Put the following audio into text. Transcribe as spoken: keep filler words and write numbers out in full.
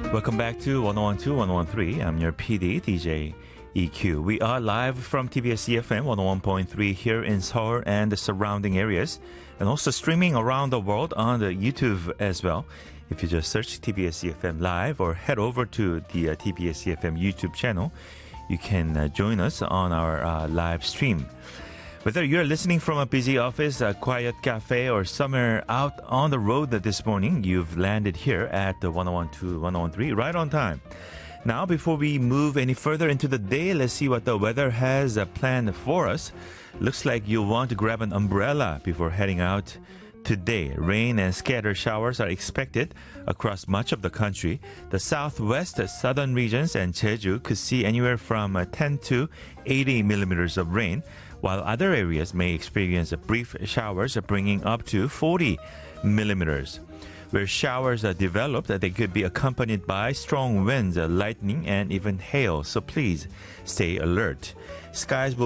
Welcome back to ten twelve, ten thirteen. I'm your P D, D J E Q. We are live from T B S E F M one oh one point three here in Seoul and the surrounding areas, and also streaming around the world on the YouTube as well. If you just search T B S E F M Live or head over to the uh, T B S E F M YouTube channel, you can uh, join us on our uh, live stream. Whether you're listening from a busy office, a quiet cafe, or somewhere out on the road this morning, you've landed here at the ten twelve, ten thirteen right on time. Now, before we move any further into the day, let's see what the weather has uh, planned for us. Looks like you'll want to grab an umbrella before heading out today. Rain and scattered showers are expected across much of the country. The southwest, southern regions, and Jeju could see anywhere from uh, ten to eighty millimeters of rain, while other areas may experience brief showers bringing up to forty millimeters. Where showers are developed, they could be accompanied by strong winds, lightning, and even hail, so please stay alert. Skies will